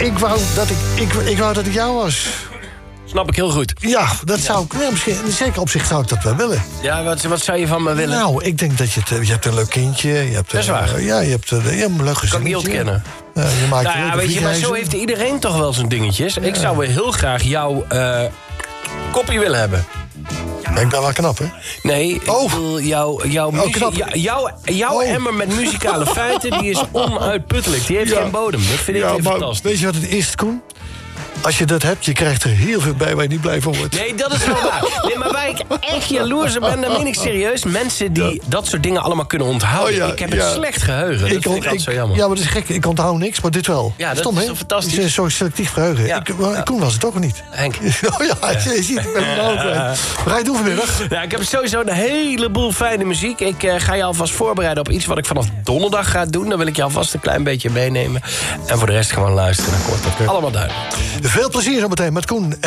ik wou dat ik jou was. Snap ik heel goed. Ja, dat zou ik... Ja, misschien, in zekere opzicht zou ik dat wel willen. Ja, wat zou je van me willen? Nou, ik denk dat je hebt een leuk kindje. Je hebt, dat is waar. Ja, je hebt een leuk gezinnetje. Kan ik niet ontkennen. Je maakt nou ja, weet je, maar zo heeft iedereen toch wel zijn dingetjes. Ja. Ik zou wel heel graag jouw kopie willen hebben. Ben ik ben wel knap, hè? Nee, ik bedoel, jouw emmer met muzikale feiten... die is onuitputtelijk. Die heeft geen bodem. Dat vind ik fantastisch. Weet je wat het is, Koen? Als je dat hebt, je krijgt er heel veel bij waar je niet blij van wordt. Nee, dat is wel waar. Nee, maar waar ik echt jaloers op ben, dat meen ik serieus. Mensen die dat soort dingen allemaal kunnen onthouden. Ik heb een slecht geheugen. Dat vind ik altijd zo jammer. Ja, maar dat is gek. Ik onthoud niks, maar dit wel. Ja, dat stom, is toch fantastisch. Het is zo'n selectief geheugen. Ja. Koen was het ook niet. Henk. Je ziet het met mijn ogen. Wat ga je doen vanmiddag? Ja, ik heb sowieso een heleboel fijne muziek. Ik ga je alvast voorbereiden op iets wat ik vanaf donderdag ga doen. Dan wil ik je alvast een klein beetje meenemen. En voor de rest gewoon luisteren. Allemaal duidelijk. Veel plezier zo meteen met Koen.